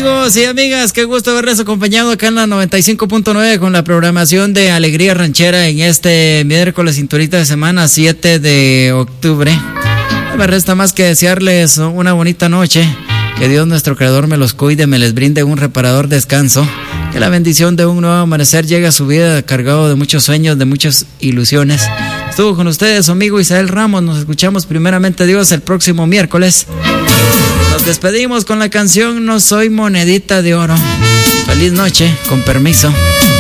amigos y amigas? Qué gusto haberles acompañado acá en la 95.9 con la programación de Alegría Ranchera en este miércoles cinturita de semana 7 de octubre. No me resta más que desearles una bonita noche. Que Dios nuestro Creador me los cuide, me les brinde un reparador descanso. Que la bendición de un nuevo amanecer llegue a su vida cargado de muchos sueños, de muchas ilusiones. Estuvo con ustedes su amigo Isael Ramos. Nos escuchamos primeramente Dios el próximo miércoles. Nos despedimos con la canción No Soy Monedita de Oro. Feliz noche, con permiso.